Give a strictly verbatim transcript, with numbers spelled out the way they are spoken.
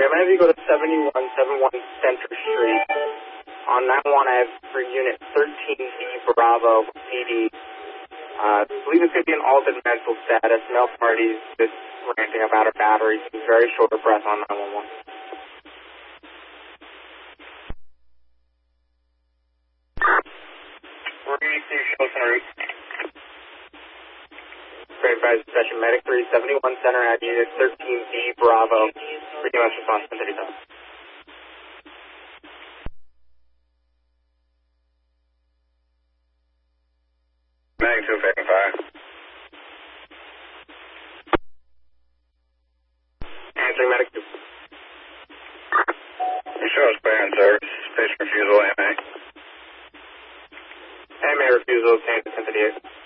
I'm going to have you go to seventy-one seventy-one Center Street. On nine one, I have for unit thirteen D Bravo P D. Uh, I believe it could be an altered mental status. Male parties just ranting about her battery. She's very short of breath on nine one one. We're going to see Shelton route. Great advice session. Medic three seventy-one Center at unit thirteen D Bravo. Pretty much response to thirty-seven. Mag two fifty-five. Answering medic two. You show us clearance service. Patient refusal, A M A. A M A refusal obtained to ten fifty-eight.